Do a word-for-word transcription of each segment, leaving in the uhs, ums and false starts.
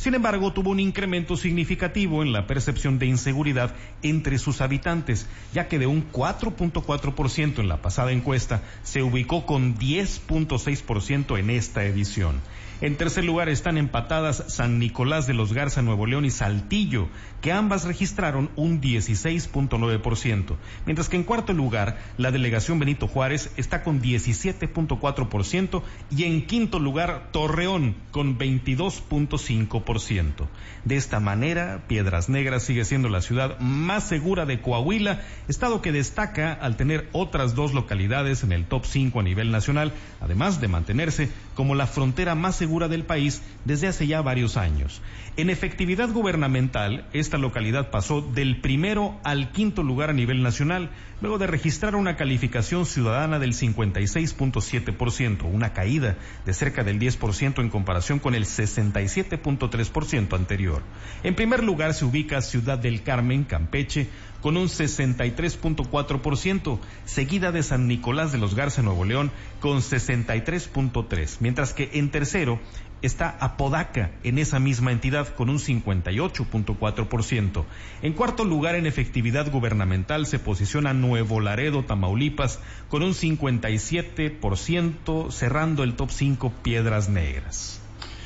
Sin embargo, tuvo un incremento significativo en la percepción de inseguridad entre sus habitantes, ya que de un cuatro punto cuatro por ciento en la pasada encuesta se ubicó con diez punto seis por ciento en esta edición. En tercer lugar están empatadas San Nicolás de los Garza, Nuevo León y Saltillo, que ambas registraron un dieciséis punto nueve por ciento, mientras que en cuarto lugar la delegación Benito Juárez está con diecisiete punto cuatro por ciento y en quinto lugar Torreón con veintidós punto cinco por ciento. De esta manera, Piedras Negras sigue siendo la ciudad más segura de Coahuila, estado que destaca al tener otras dos localidades en el top cinco a nivel nacional, además de mantenerse como la frontera más segura del país desde hace ya varios años. En efectividad gubernamental, esta localidad pasó del primero al quinto lugar a nivel nacional, luego de registrar una calificación ciudadana del cincuenta y seis punto siete por ciento, una caída de cerca del diez por ciento en comparación con el sesenta y siete punto tres por ciento anterior. En primer lugar se ubica Ciudad del Carmen, Campeche, con un sesenta y tres punto cuatro por ciento, seguida de San Nicolás de los Garza, Nuevo León, con sesenta y tres punto tres por ciento, mientras que en tercero está Apodaca, en esa misma entidad, con un cincuenta y ocho punto cuatro por ciento. En cuarto lugar en efectividad gubernamental se posiciona Nuevo Laredo, Tamaulipas, con un cincuenta y siete por ciento, cerrando el top cinco Piedras Negras.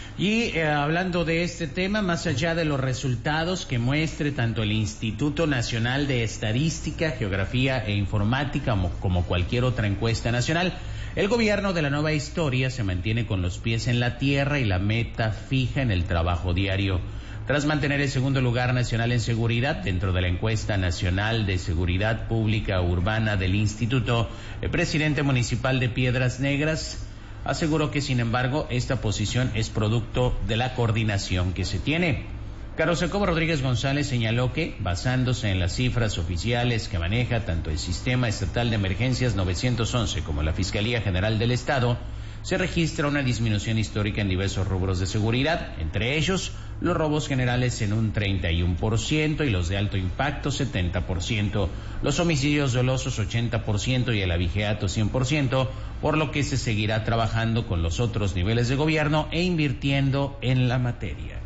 Y eh, hablando de este tema, más allá de los resultados que muestre tanto el Instituto Nacional de Estadística, Geografía e Informática como, como cualquier otra encuesta nacional, el gobierno de la nueva historia se mantiene con los pies en la tierra y la meta fija en el trabajo diario. Tras mantener el segundo lugar nacional en seguridad dentro de la encuesta nacional de seguridad pública urbana del instituto, el presidente municipal de Piedras Negras aseguró que, sin embargo, esta posición es producto de la coordinación que se tiene. Carlos Jacobo Rodríguez González señaló que, basándose en las cifras oficiales que maneja tanto el Sistema Estatal de Emergencias nueve once como la Fiscalía General del Estado, se registra una disminución histórica en diversos rubros de seguridad, entre ellos los robos generales en un treinta y uno por ciento y los de alto impacto setenta por ciento, los homicidios dolosos ochenta por ciento y el abigeato cien por ciento, por lo que se seguirá trabajando con los otros niveles de gobierno e invirtiendo en la materia.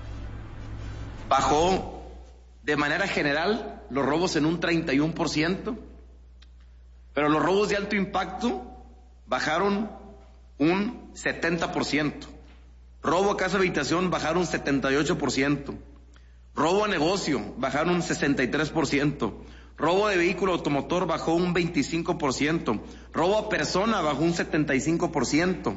Bajó de manera general los robos en un treinta y uno por ciento, pero los robos de alto impacto bajaron un setenta por ciento. Robo a casa de habitación bajaron un setenta y ocho por ciento. Robo a negocio bajaron un sesenta y tres por ciento. Robo de vehículo automotor bajó un veinticinco por ciento. Robo a persona bajó un setenta y cinco por ciento.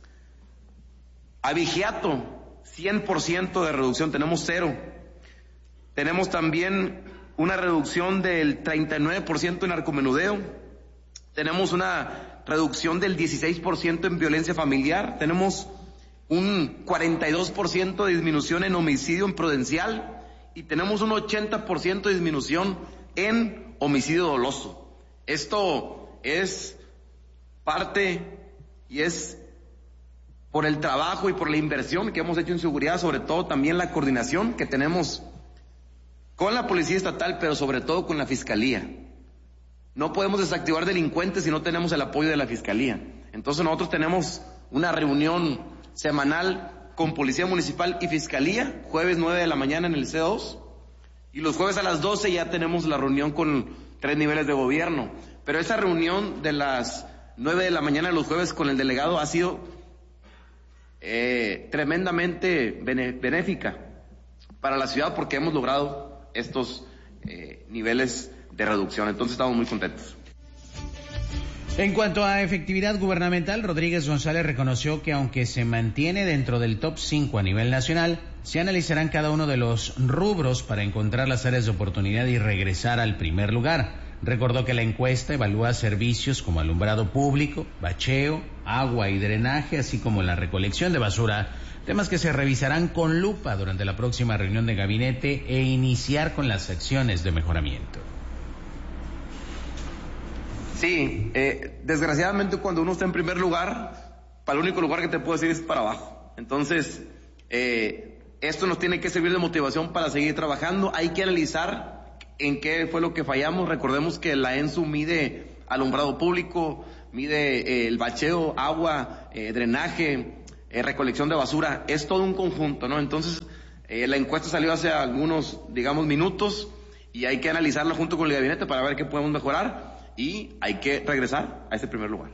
Abigeato, cien por ciento de reducción, tenemos cero. Tenemos también una reducción del treinta y nueve por ciento en narcomenudeo. Tenemos una reducción del dieciséis por ciento en violencia familiar. Tenemos un cuarenta y dos por ciento de disminución en homicidio imprudencial y tenemos un ochenta por ciento de disminución en homicidio doloso. Esto es parte y es por el trabajo y por la inversión que hemos hecho en seguridad, sobre todo también la coordinación que tenemos con la Policía Estatal, pero sobre todo con la Fiscalía. No podemos desactivar delincuentes si no tenemos el apoyo de la Fiscalía. Entonces nosotros tenemos una reunión semanal con Policía Municipal y Fiscalía, jueves nueve de la mañana en el C dos, y los jueves a las doce ya tenemos la reunión con tres niveles de gobierno. Pero esa reunión de las nueve de la mañana los jueves con el delegado ha sido eh, tremendamente bene, benéfica para la ciudad porque hemos logrado estos eh, niveles de reducción. Entonces estamos muy contentos. En cuanto a efectividad gubernamental, Rodríguez González reconoció que aunque se mantiene dentro del top cinco a nivel nacional, se analizarán cada uno de los rubros para encontrar las áreas de oportunidad y regresar al primer lugar. Recordó que la encuesta evalúa servicios como alumbrado público, bacheo, agua y drenaje, así como la recolección de basura, temas que se revisarán con lupa durante la próxima reunión de gabinete e iniciar con las acciones de mejoramiento. Sí, eh, desgraciadamente cuando uno está en primer lugar, para el único lugar que te puedo decir es para abajo. Entonces, eh, esto nos tiene que servir de motivación para seguir trabajando. Hay que analizar en qué fue lo que fallamos. Recordemos que la ENSU mide alumbrado público, mide eh, el bacheo, agua, eh, drenaje, eh, recolección de basura. Es todo un conjunto, ¿no? Entonces, Eh, la encuesta salió hace algunos, digamos, minutos y hay que analizarla junto con el gabinete para ver qué podemos mejorar y hay que regresar a ese primer lugar.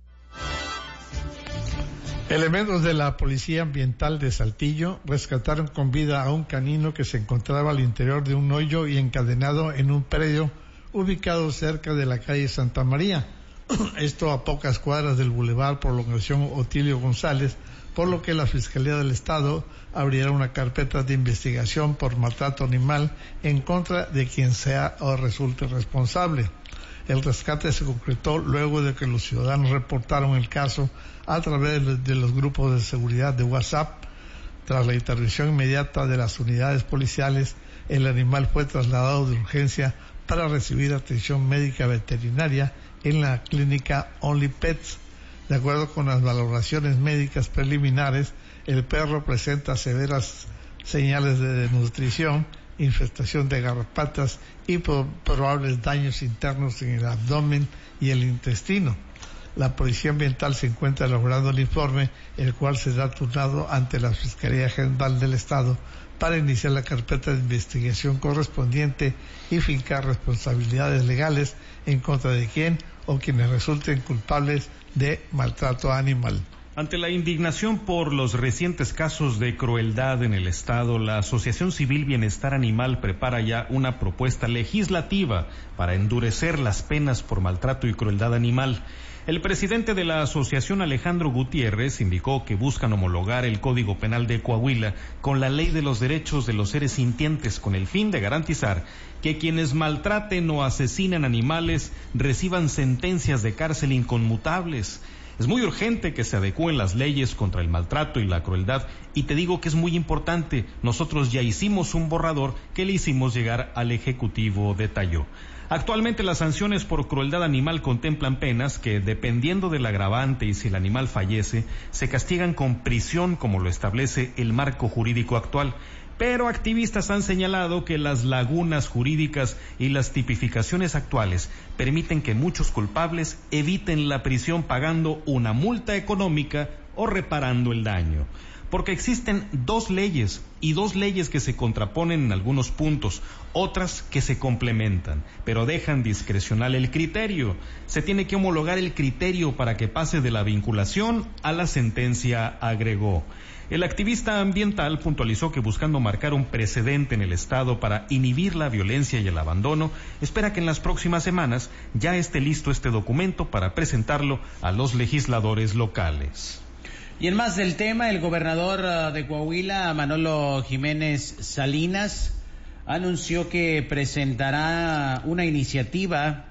Elementos de la Policía Ambiental de Saltillo rescataron con vida a un canino que se encontraba al interior de un hoyo y encadenado en un predio ubicado cerca de la calle Santa María. Esto a pocas cuadras del Boulevard Prolongación Otilio González, por lo que la Fiscalía del Estado abrirá una carpeta de investigación por maltrato animal en contra de quien sea o resulte responsable. El rescate se concretó luego de que los ciudadanos reportaron el caso a través de los grupos de seguridad de WhatsApp. Tras la intervención inmediata de las unidades policiales, el animal fue trasladado de urgencia para recibir atención médica veterinaria en la clínica Only Pets. De acuerdo con las valoraciones médicas preliminares, el perro presenta severas señales de desnutrición, infestación de garrapatas y pro- probables daños internos en el abdomen y el intestino. La Policía Ambiental se encuentra elaborando el informe, el cual será turnado ante la Fiscalía General del Estado para iniciar la carpeta de investigación correspondiente y fincar responsabilidades legales en contra de quien o quienes resulten culpables de maltrato animal. Ante la indignación por los recientes casos de crueldad en el Estado, la Asociación Civil Bienestar Animal prepara ya una propuesta legislativa para endurecer las penas por maltrato y crueldad animal. El presidente de la asociación, Alejandro Gutiérrez, indicó que buscan homologar el Código Penal de Coahuila con la Ley de los Derechos de los Seres Sintientes con el fin de garantizar que quienes maltraten o asesinen animales reciban sentencias de cárcel inconmutables. Es muy urgente que se adecúen las leyes contra el maltrato y la crueldad, y te digo que es muy importante, nosotros ya hicimos un borrador que le hicimos llegar al Ejecutivo, detalló. Actualmente las sanciones por crueldad animal contemplan penas que, dependiendo del agravante y si el animal fallece, se castigan con prisión como lo establece el marco jurídico actual. Pero activistas han señalado que las lagunas jurídicas y las tipificaciones actuales permiten que muchos culpables eviten la prisión pagando una multa económica o reparando el daño. Porque existen dos leyes y dos leyes que se contraponen en algunos puntos, otras que se complementan, pero dejan discrecional el criterio. Se tiene que homologar el criterio para que pase de la vinculación a la sentencia, agregó. El activista ambiental puntualizó que buscando marcar un precedente en el Estado para inhibir la violencia y el abandono, espera que en las próximas semanas ya esté listo este documento para presentarlo a los legisladores locales. Y en más del tema, el gobernador de Coahuila, Manolo Jiménez Salinas, anunció que presentará una iniciativa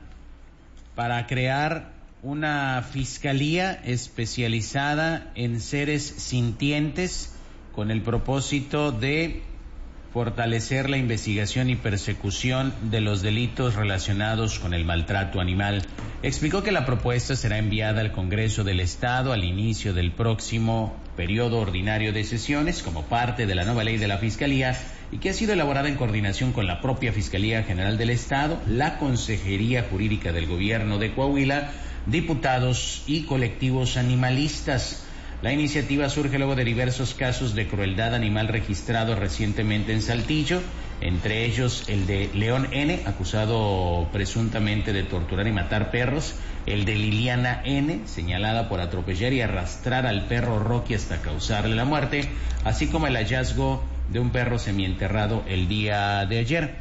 para crear una fiscalía especializada en seres sintientes con el propósito de fortalecer la investigación y persecución de los delitos relacionados con el maltrato animal. Explicó que la propuesta será enviada al Congreso del Estado al inicio del próximo periodo ordinario de sesiones como parte de la nueva ley de la Fiscalía y que ha sido elaborada en coordinación con la propia Fiscalía General del Estado, la Consejería Jurídica del Gobierno de Coahuila, diputados y colectivos animalistas. La iniciativa surge luego de diversos casos de crueldad animal registrados recientemente en Saltillo, entre ellos el de León N., acusado presuntamente de torturar y matar perros, el de Liliana N., señalada por atropellar y arrastrar al perro Rocky hasta causarle la muerte, así como el hallazgo de un perro semienterrado el día de ayer.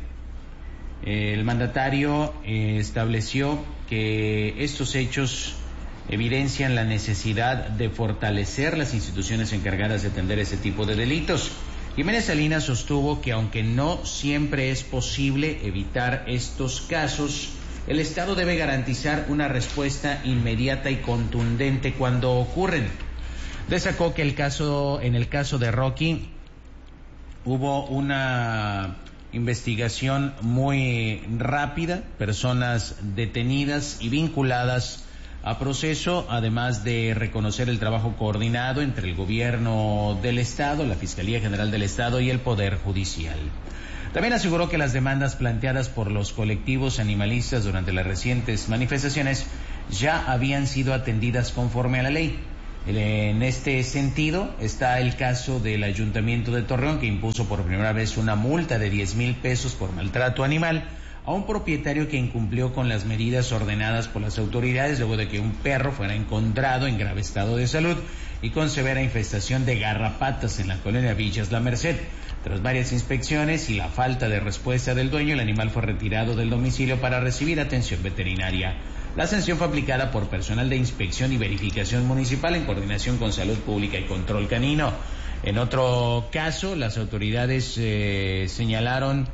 El mandatario eh, estableció que estos hechos evidencian la necesidad de fortalecer las instituciones encargadas de atender ese tipo de delitos. Jiménez Salinas sostuvo que aunque no siempre es posible evitar estos casos, el Estado debe garantizar una respuesta inmediata y contundente cuando ocurren. Destacó que el caso, en el caso de Rocky hubo una investigación muy rápida, personas detenidas y vinculadas a proceso, además de reconocer el trabajo coordinado entre el gobierno del Estado, la Fiscalía General del Estado y el Poder Judicial. También aseguró que las demandas planteadas por los colectivos animalistas durante las recientes manifestaciones ya habían sido atendidas conforme a la ley. En este sentido está el caso del Ayuntamiento de Torreón, que impuso por primera vez una multa de diez mil pesos por maltrato animal a un propietario que incumplió con las medidas ordenadas por las autoridades luego de que un perro fuera encontrado en grave estado de salud y con severa infestación de garrapatas en la colonia Villas La Merced. Tras varias inspecciones y la falta de respuesta del dueño, el animal fue retirado del domicilio para recibir atención veterinaria. La sanción fue aplicada por personal de inspección y verificación municipal en coordinación con Salud Pública y Control Canino. En otro caso, las autoridades eh, señalaron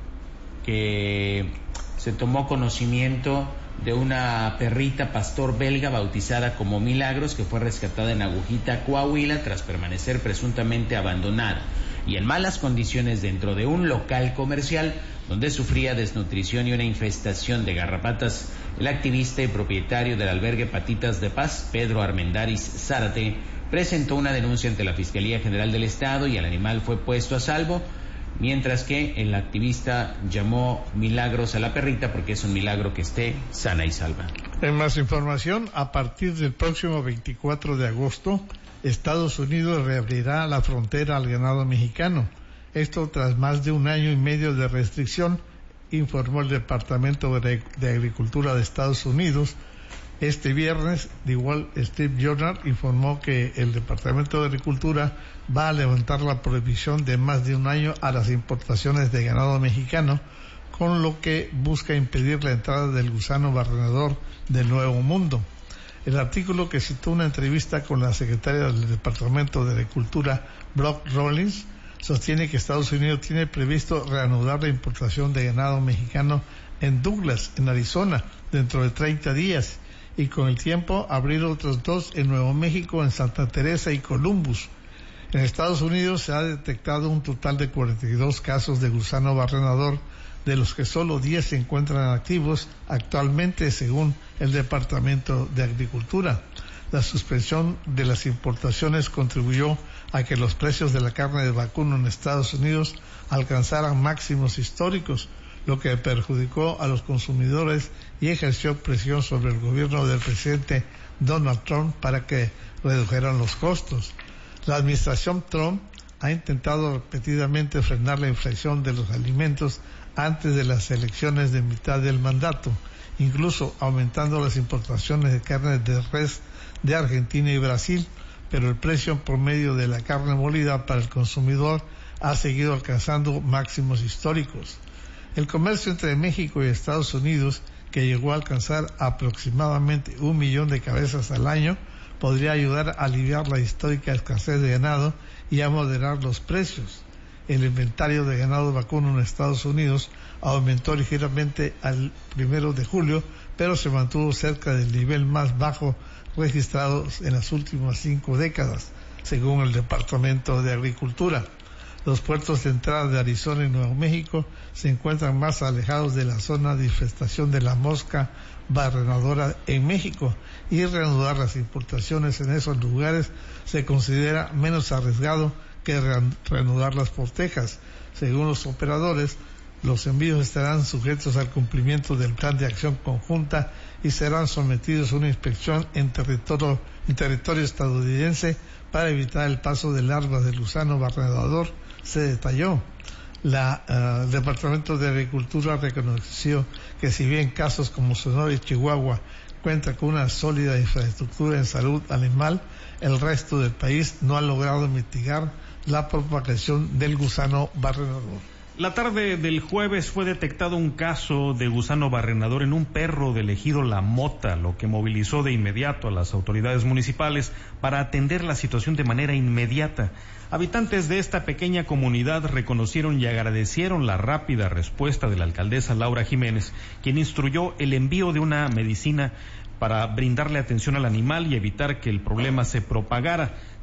que se tomó conocimiento de una perrita pastor belga bautizada como Milagros, que fue rescatada en Agujita, Coahuila, tras permanecer presuntamente abandonada y en malas condiciones dentro de un local comercial donde sufría desnutrición y una infestación de garrapatas. El activista y propietario del albergue Patitas de Paz, Pedro Armendáriz Zárate, presentó una denuncia ante la Fiscalía General del Estado y el animal fue puesto a salvo, mientras que el activista llamó milagros a la perrita porque es un milagro que esté sana y salva. En más información, a partir del próximo veinticuatro de agosto, Estados Unidos reabrirá la frontera al ganado mexicano. Esto tras más de un año y medio de restricción, informó el Departamento de Agricultura de Estados Unidos. Este viernes, de igual, Steve Joyner informó que el Departamento de Agricultura va a levantar la prohibición de más de un año a las importaciones de ganado mexicano, con lo que busca impedir la entrada del gusano barrenador del Nuevo Mundo. El artículo, que citó una entrevista con la secretaria del Departamento de Agricultura, Brock Rollins, sostiene que Estados Unidos tiene previsto reanudar la importación de ganado mexicano en Douglas, en Arizona, dentro de treinta días, y con el tiempo abrir otros dos en Nuevo México, en Santa Teresa y Columbus. En Estados Unidos se ha detectado un total de cuarenta y dos casos de gusano barrenador, de los que solo diez se encuentran activos actualmente, según el Departamento de Agricultura. La suspensión de las importaciones contribuyó a que los precios de la carne de vacuno en Estados Unidos alcanzaran máximos históricos, lo que perjudicó a los consumidores y ejerció presión sobre el gobierno del presidente Donald Trump para que redujeran los costos. La administración Trump ha intentado repetidamente frenar la inflación de los alimentos antes de las elecciones de mitad del mandato, incluso aumentando las importaciones de carne de res de Argentina y Brasil, pero el precio promedio de la carne molida para el consumidor ha seguido alcanzando máximos históricos. El comercio entre México y Estados Unidos, que llegó a alcanzar aproximadamente un millón de cabezas al año, podría ayudar a aliviar la histórica escasez de ganado y a moderar los precios. El inventario de ganado vacuno en Estados Unidos aumentó ligeramente al primero de julio, pero se mantuvo cerca del nivel más bajo registrado en las últimas cinco décadas, según el Departamento de Agricultura. Los puertos de entrada de Arizona y Nuevo México se encuentran más alejados de la zona de infestación de la mosca barrenadora en México, y reanudar las importaciones en esos lugares se considera menos arriesgado que reanudarlas por Texas. Según los operadores, los envíos estarán sujetos al cumplimiento del plan de acción conjunta y serán sometidos a una inspección en territorio, en territorio estadounidense para evitar el paso de larvas del gusano barrenador, se detalló. La, uh, el Departamento de Agricultura reconoció que si bien casos como Sonora y Chihuahua cuenta con una sólida infraestructura en salud animal, el resto del país no ha logrado mitigar la propagación del gusano barrenador. La tarde del jueves fue detectado un caso de gusano barrenador en un perro del ejido La Mota, lo que movilizó de inmediato a las autoridades municipales para atender la situación de manera inmediata. Habitantes de esta pequeña comunidad reconocieron y agradecieron la rápida respuesta de la alcaldesa Laura Jiménez, quien instruyó el envío de una medicina para brindarle atención al animal y evitar que el problema se propagara.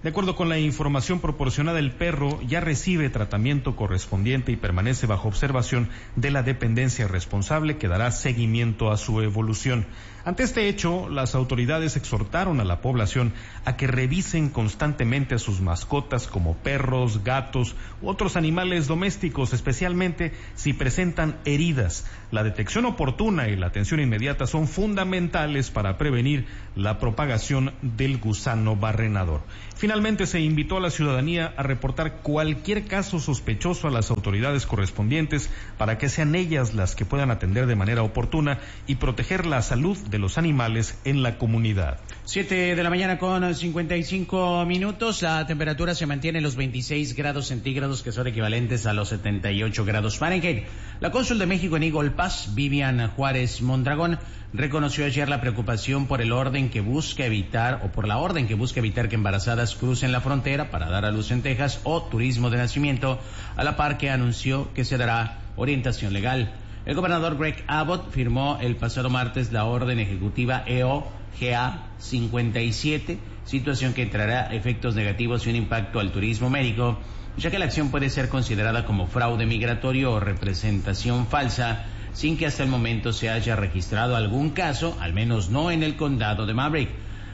De acuerdo con la información proporcionada, el perro ya recibe tratamiento correspondiente y permanece bajo observación de la dependencia responsable, que dará seguimiento a su evolución. Ante este hecho, las autoridades exhortaron a la población a que revisen constantemente a sus mascotas como perros, gatos u otros animales domésticos, especialmente si presentan heridas. La detección oportuna y la atención inmediata son fundamentales para prevenir la propagación del gusano barrenador. Finalmente, se invitó a la ciudadanía a reportar cualquier caso sospechoso a las autoridades correspondientes para que sean ellas las que puedan atender de manera oportuna y proteger la salud de los animales en la comunidad. Siete de la mañana con cincuenta y cinco minutos. La temperatura se mantiene en los veintiséis grados centígrados, que son equivalentes a los setenta y ocho grados Fahrenheit. La cónsul de México en Eagle Pass, Vivian Juárez Mondragón, reconoció ayer la preocupación por el orden que busca evitar o por la orden que busca evitar que embarazadas crucen la frontera para dar a luz en Texas o turismo de nacimiento, a la par que anunció que se dará orientación legal. El gobernador Greg Abbott firmó el pasado martes la orden ejecutiva E O G A cincuenta y siete, situación que traerá efectos negativos y un impacto al turismo médico, ya que la acción puede ser considerada como fraude migratorio o representación falsa, sin que hasta el momento se haya registrado algún caso, al menos no en el condado de Maverick.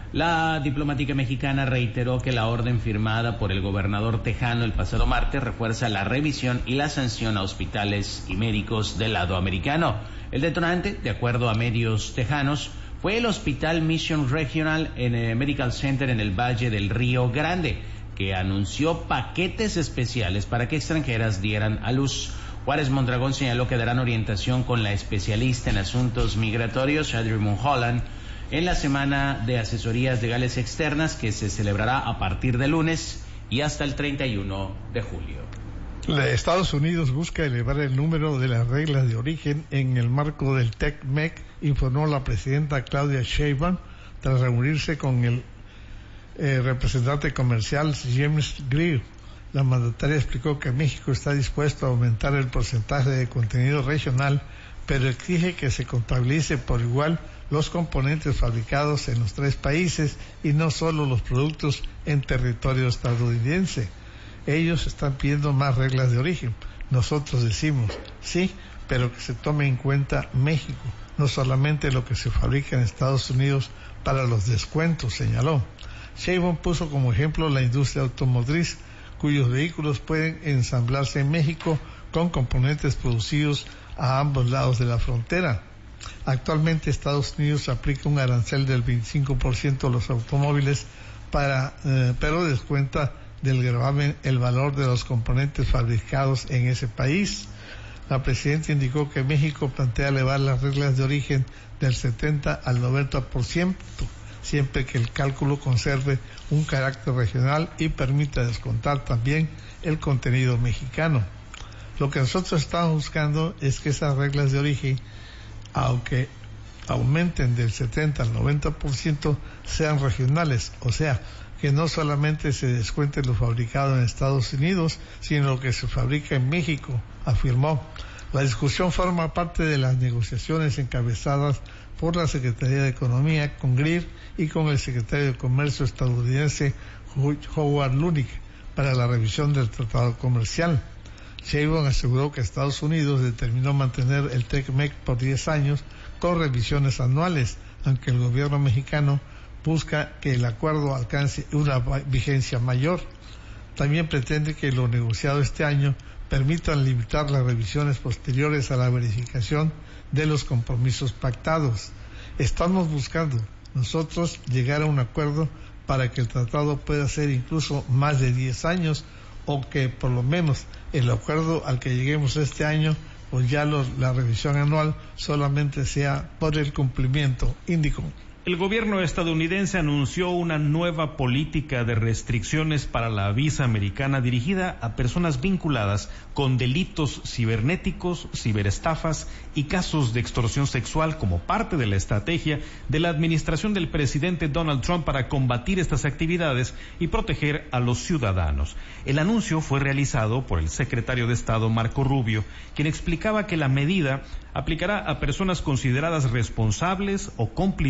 La diplomática mexicana reiteró que la orden firmada por el gobernador tejano el pasado martes refuerza la revisión y la sanción a hospitales y médicos del lado americano. El detonante, de acuerdo a medios tejanos, fue el Hospital Mission Regional en el Medical Center en el Valle del Río Grande, que anunció paquetes especiales para que extranjeras dieran a luz. Juárez Mondragón señaló que darán orientación con la especialista en asuntos migratorios, Audrey Mulholland, en la semana de asesorías legales externas, que se celebrará a partir de lunes y hasta el treinta y uno de julio. Estados Unidos busca elevar el número de las reglas de origen en el marco del TEC-MEC, informó la presidenta Claudia Sheinbaum tras reunirse con el eh, representante comercial James Greer. La mandataria explicó que México está dispuesto a aumentar el porcentaje de contenido regional, pero exige que se contabilice por igual los componentes fabricados en los tres países y no solo los productos en territorio estadounidense. Ellos están pidiendo más reglas de origen. Nosotros decimos, sí, pero que se tome en cuenta México, no solamente lo que se fabrica en Estados Unidos para los descuentos, señaló. Sheinbaum puso como ejemplo la industria automotriz, cuyos vehículos pueden ensamblarse en México con componentes producidos a ambos lados de la frontera. Actualmente Estados Unidos aplica un arancel del veinticinco por ciento a los automóviles, para, eh, pero descuenta del gravamen el valor de los componentes fabricados en ese país. La presidenta indicó que México plantea elevar las reglas de origen del setenta al noventa por ciento, siempre que el cálculo conserve un carácter regional y permita descontar también el contenido mexicano. Lo que nosotros estamos buscando es que esas reglas de origen, aunque aumenten del setenta al noventa por ciento, sean regionales, o sea, que no solamente se descuente lo fabricado en Estados Unidos, sino lo que se fabrica en México, afirmó. La discusión forma parte de las negociaciones encabezadas por la Secretaría de Economía con Greer y con el secretario de Comercio estadounidense Howard Lutnick para la revisión del tratado comercial. Sheinbaum aseguró que Estados Unidos determinó mantener el TEC-MEC por diez años con revisiones anuales, aunque el gobierno mexicano busca que el acuerdo alcance una vigencia mayor. También pretende que lo negociado este año permitan limitar las revisiones posteriores a la verificación de los compromisos pactados. Estamos buscando nosotros llegar a un acuerdo para que el tratado pueda ser incluso más de diez años, o que por lo menos el acuerdo al que lleguemos este año, pues ya los, la revisión anual solamente sea por el cumplimiento, indicó. El gobierno estadounidense anunció una nueva política de restricciones para la visa americana dirigida a personas vinculadas con delitos cibernéticos, ciberestafas y casos de extorsión sexual, como parte de la estrategia de la administración del presidente Donald Trump para combatir estas actividades y proteger a los ciudadanos. El anuncio fue realizado por el secretario de Estado Marco Rubio, quien explicaba que la medida aplicará a personas consideradas responsables o cómplices de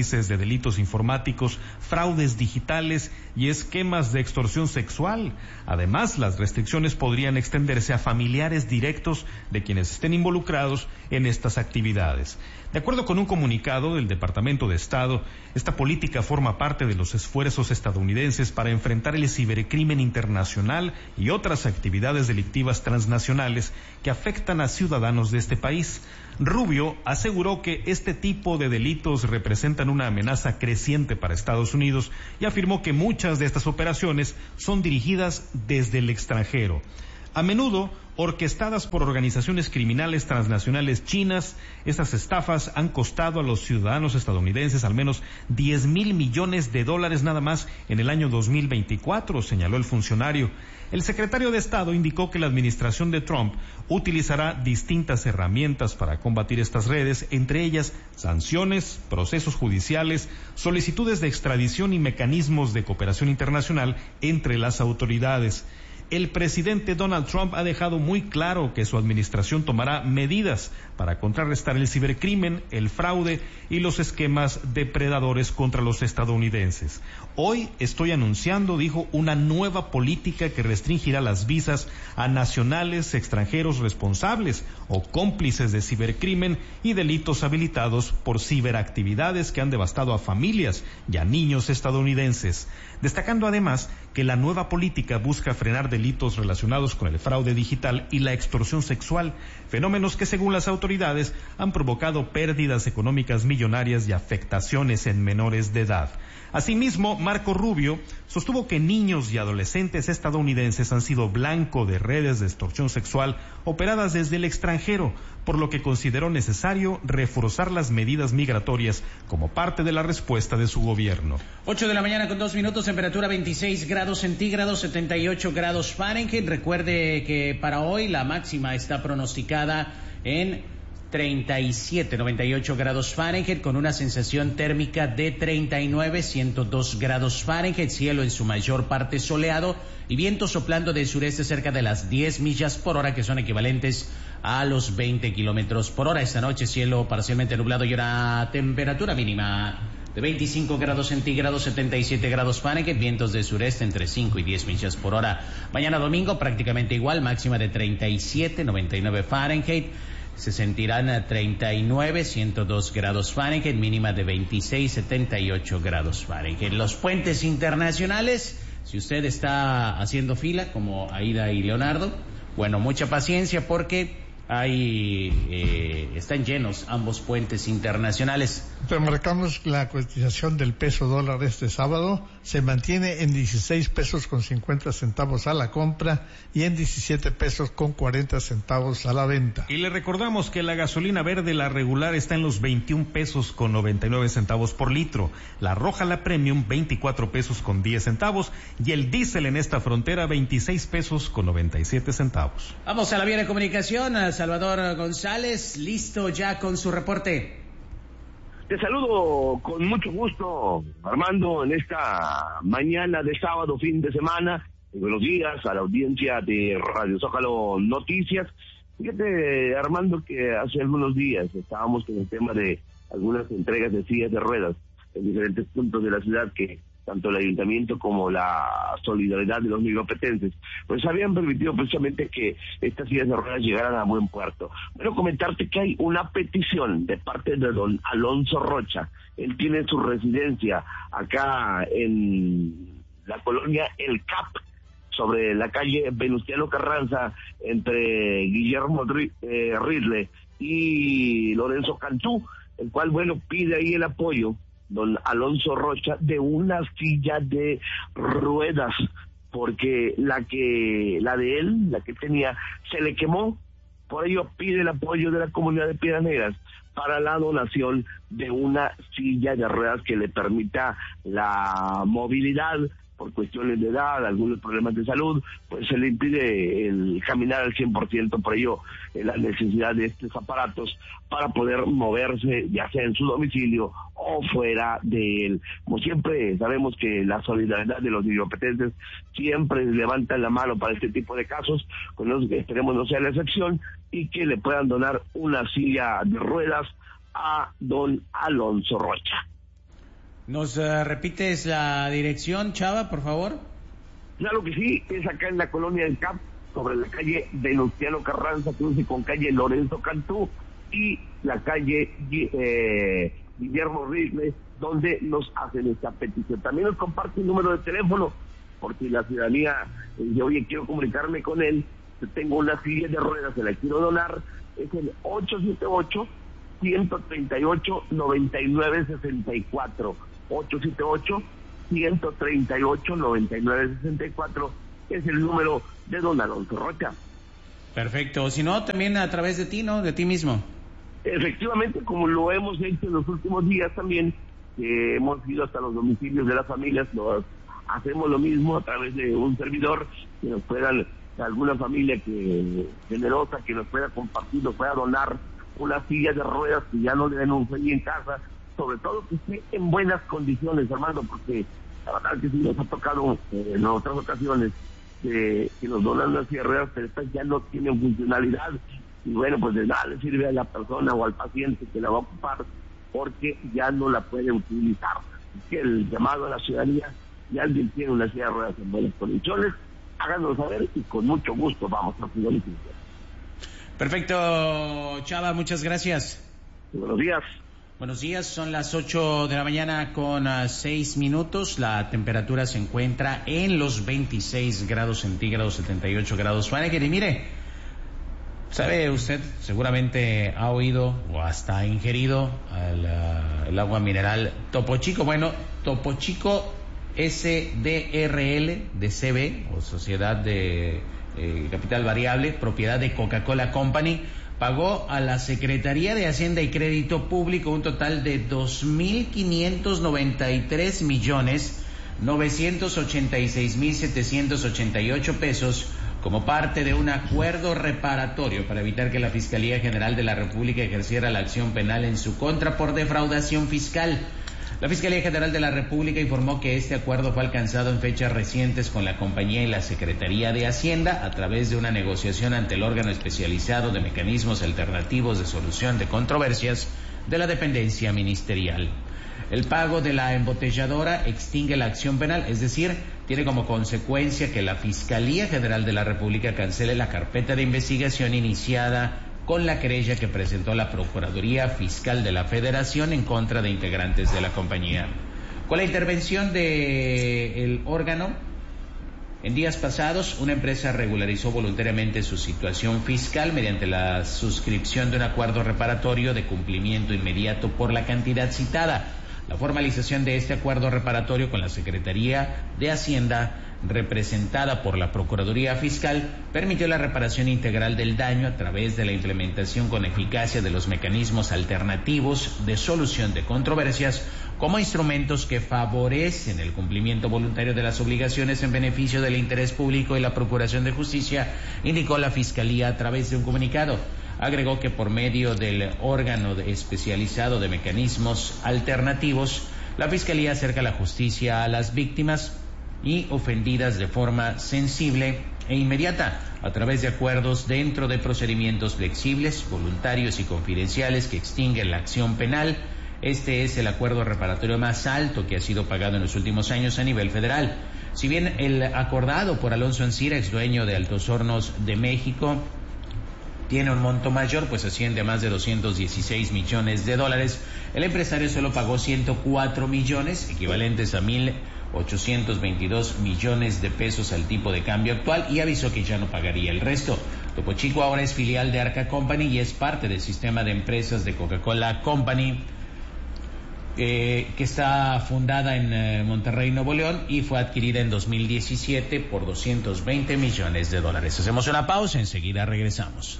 delitos informáticos, fraudes digitales y esquemas de extorsión sexual. Además, las restricciones podrían extenderse a familiares directos de quienes estén involucrados en estas actividades. De acuerdo con un comunicado del Departamento de Estado, esta política forma parte de los esfuerzos estadounidenses para enfrentar el cibercrimen internacional y otras actividades delictivas transnacionales que afectan a ciudadanos de este país. Rubio aseguró que este tipo de delitos representan una amenaza creciente para Estados Unidos y afirmó que muchas de estas operaciones son dirigidas desde el extranjero, a menudo orquestadas por organizaciones criminales transnacionales chinas. Estas estafas han costado a los ciudadanos estadounidenses al menos diez mil millones de dólares nada más en el año dos mil veinticuatro, señaló el funcionario. El secretario de Estado indicó que la administración de Trump utilizará distintas herramientas para combatir estas redes, entre ellas sanciones, procesos judiciales, solicitudes de extradición y mecanismos de cooperación internacional entre las autoridades. El presidente Donald Trump ha dejado muy claro que su administración tomará medidas para contrarrestar el cibercrimen, el fraude y los esquemas depredadores contra los estadounidenses. Hoy estoy anunciando, dijo, una nueva política que restringirá las visas a nacionales extranjeros responsables o cómplices de cibercrimen y delitos habilitados por ciberactividades que han devastado a familias y a niños estadounidenses. Destacando además que la nueva política busca frenar delitos relacionados con el fraude digital y la extorsión sexual, fenómenos que según las autoridades han provocado pérdidas económicas millonarias y afectaciones en menores de edad. Asimismo, Marco Rubio sostuvo que niños y adolescentes estadounidenses han sido blanco de redes de extorsión sexual operadas desde el extranjero, por lo que consideró necesario reforzar las medidas migratorias como parte de la respuesta de su gobierno. ocho de la mañana con dos minutos, temperatura veintiséis grados centígrados, setenta y ocho grados Fahrenheit. Recuerde que para hoy la máxima está pronosticada en treinta y siete, noventa y ocho grados Fahrenheit, con una sensación térmica de treinta y nueve, ciento dos grados Fahrenheit, cielo en su mayor parte soleado y viento soplando del sureste cerca de las diez millas por hora, que son equivalentes a los veinte kilómetros por hora. Esta noche cielo parcialmente nublado y una temperatura mínima de veinticinco grados centígrados, setenta y siete grados Fahrenheit, vientos de sureste entre cinco y diez millas por hora. Mañana domingo prácticamente igual, máxima de treinta y siete, noventa y nueve Fahrenheit. Se sentirán a treinta y nueve, ciento dos grados Fahrenheit, mínima de veintiséis, setenta y ocho grados Fahrenheit. Los puentes internacionales, si usted está haciendo fila, como Aida y Leonardo, bueno, mucha paciencia porque hay, eh, están llenos ambos puentes internacionales. Remarcamos la cotización del peso dólar este sábado se mantiene en dieciséis pesos con cincuenta centavos a la compra y en diecisiete pesos con cuarenta centavos a la venta. Y le recordamos que la gasolina verde, la regular, está en los veintiún pesos con noventa y nueve centavos por litro, la roja, la premium, veinticuatro pesos con diez centavos y el diésel en esta frontera veintiséis pesos con noventa y siete centavos. Vamos a la vía de comunicación, a Salvador González, listo ya con su reporte. Te saludo con mucho gusto, Armando, en esta mañana de sábado, fin de semana. Buenos días a la audiencia de Radio Zócalo Noticias. Fíjate, Armando, que hace algunos días estábamos con el tema de algunas entregas de sillas de ruedas en diferentes puntos de la ciudad que tanto el ayuntamiento como la solidaridad de los nigropetenses, pues habían permitido precisamente que estas sillas de ruedas llegaran a buen puerto. Bueno, comentarte que hay una petición de parte de don Alonso Rocha. Él tiene su residencia acá en la colonia El Cap, sobre la calle Venustiano Carranza, entre Guillermo eh, Ridley y Lorenzo Cantú, el cual, bueno, pide ahí el apoyo don Alonso Rocha de una silla de ruedas, porque la que la de él, la que tenía, se le quemó. Por ello pide el apoyo de la comunidad de Piedras Negras para la donación de una silla de ruedas que le permita la movilidad. Por cuestiones de edad, algunos problemas de salud, pues se le impide el caminar al cien por ciento, por ello eh, la necesidad de estos aparatos para poder moverse, ya sea en su domicilio o fuera de él. Como siempre, sabemos que la solidaridad de los nigropetenses siempre levantan la mano para este tipo de casos, con los que esperemos no sea la excepción, y que le puedan donar una silla de ruedas a don Alonso Rocha. ¿Nos uh, repites la dirección, Chava, por favor? Claro que sí, es acá en la colonia del Cap, sobre la calle Venustiano Carranza, cruce con calle Lorenzo Cantú y la calle eh, Guillermo Rigle, donde nos hacen esta petición. También nos comparte un número de teléfono, porque la ciudadanía, eh, yo oye, quiero comunicarme con él, tengo una silla de ruedas, se la quiero donar, es el ocho siete ocho, uno tres ocho, nueve nueve seis cuatro, ocho siete ocho, uno tres ocho, nueve nueve seis cuatro, es el número de don Alonso Rocha. Perfecto, si no, también a través de ti, ¿no? De ti mismo. Efectivamente, como lo hemos hecho en los últimos días también, eh, hemos ido hasta los domicilios de las familias, nos hacemos lo mismo a través de un servidor, que nos puedan, alguna familia que generosa, que nos pueda compartir, nos pueda donar una silla de ruedas que ya no le den un sueño en casa, sobre todo que esté en buenas condiciones, Armando, porque la verdad que sí nos ha tocado eh, en otras ocasiones eh, que nos donan las sillas de ruedas, pero estas ya no tienen funcionalidad, y bueno, pues de nada le sirve a la persona o al paciente que la va a ocupar, porque ya no la puede utilizar. Así que el llamado a la ciudadanía, si alguien tiene una silla de ruedas en buenas condiciones, háganos saber y con mucho gusto vamos a finalizar. Perfecto, Chava, muchas gracias. Buenos días. Buenos días, son las ocho de la mañana con uh, seis minutos. La temperatura se encuentra en los veintiséis grados centígrados, setenta y ocho grados Fahrenheit. Y mire, sabe usted, seguramente ha oído o hasta ha ingerido el, uh, el agua mineral Topo Chico. Bueno, Topo Chico S D R L de C B, o Sociedad de eh, Capital Variable, propiedad de Coca-Cola Company, pagó a la Secretaría de Hacienda y Crédito Público un total de dos mil quinientos noventa y tres millones novecientos ochenta y seis mil setecientos ochenta y ocho pesos como parte de un acuerdo reparatorio para evitar que la Fiscalía General de la República ejerciera la acción penal en su contra por defraudación fiscal. La Fiscalía General de la República informó que este acuerdo fue alcanzado en fechas recientes con la compañía y la Secretaría de Hacienda a través de una negociación ante el órgano especializado de mecanismos alternativos de solución de controversias de la dependencia ministerial. El pago de la embotelladora extingue la acción penal, es decir, tiene como consecuencia que la Fiscalía General de la República cancele la carpeta de investigación iniciada con la querella que presentó la Procuraduría Fiscal de la Federación en contra de integrantes de la compañía. Con la intervención del órgano, en días pasados, una empresa regularizó voluntariamente su situación fiscal mediante la suscripción de un acuerdo reparatorio de cumplimiento inmediato por la cantidad citada. La formalización de este acuerdo reparatorio con la Secretaría de Hacienda, representada por la Procuraduría Fiscal, permitió la reparación integral del daño a través de la implementación con eficacia de los mecanismos alternativos de solución de controversias como instrumentos que favorecen el cumplimiento voluntario de las obligaciones en beneficio del interés público y la Procuración de Justicia, indicó la Fiscalía a través de un comunicado. Agregó que por medio del órgano especializado de mecanismos alternativos, la Fiscalía acerca la justicia a las víctimas y ofendidas de forma sensible e inmediata a través de acuerdos dentro de procedimientos flexibles, voluntarios y confidenciales que extinguen la acción penal. Este es el acuerdo reparatorio más alto que ha sido pagado en los últimos años a nivel federal. Si bien el acordado por Alonso Ancira, ex dueño de Altos Hornos de México, tiene un monto mayor, pues asciende a más de doscientos dieciséis millones de dólares, el empresario solo pagó ciento cuatro millones, equivalentes a mil ochocientos veintidós millones de pesos al tipo de cambio actual, y avisó que ya no pagaría el resto. Topo Chico ahora es filial de Arca Company y es parte del sistema de empresas de Coca-Cola Company, eh, que está fundada en eh, Monterrey, Nuevo León, y fue adquirida en dos mil diecisiete por doscientos veinte millones de dólares. Hacemos una pausa, enseguida regresamos.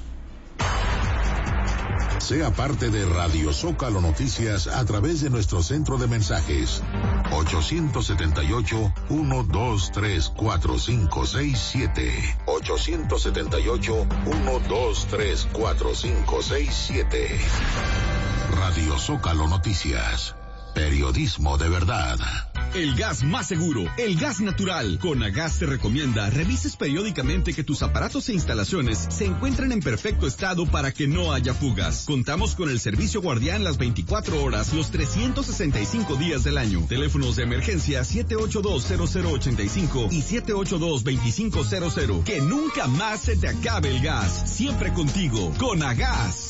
Sea parte de Radio Zócalo Noticias a través de nuestro centro de mensajes ocho siete ocho, uno dos tres, cuatro cinco seis siete ocho siete ocho, uno dos tres, cuatro cinco seis siete. Radio Zócalo Noticias, periodismo de verdad. el gas más seguro, el gas natural. Conagas te recomienda revises periódicamente que tus aparatos e instalaciones se encuentren en perfecto estado para que no haya fugas. Contamos con el servicio guardián las veinticuatro horas, los trescientos sesenta y cinco días del año. Teléfonos de emergencia siete ocho dos cero cero ocho cinco y siete ocho dos dos cinco cero cero. Que nunca más se te acabe el gas. Siempre contigo, Conagas.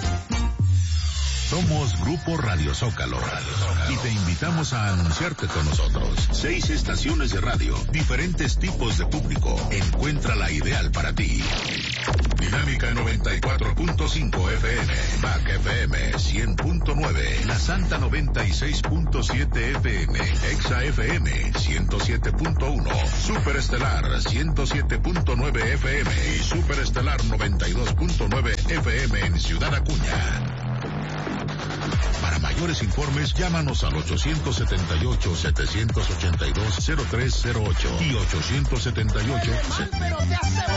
Somos Grupo Radio Zócalo, Radio Zócalo y te invitamos a anunciarte con nosotros. Seis estaciones de radio, diferentes tipos de público. Encuentra la ideal para ti. Dinámica noventa y cuatro punto cinco F M, M A C F M cien punto nueve, La Santa noventa y seis punto siete F M, Exa F M ciento siete punto uno, Superestelar ciento siete punto nueve F M y Superestelar noventa y dos punto nueve F M en Ciudad Acuña. Para mayores informes, llámanos al ochocientos setenta y ocho, setecientos ochenta y dos, cero tres cero ocho y ochocientos setenta y ocho